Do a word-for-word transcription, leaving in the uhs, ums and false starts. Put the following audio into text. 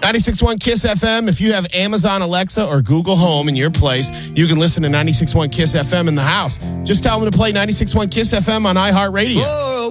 ninety-six point one KISS F M. If you have Amazon Alexa or Google Home in your place, you can listen to ninety-six point one KISS F M in the house. Just tell them to play ninety-six point one KISS F M on iHeartRadio. Whoa.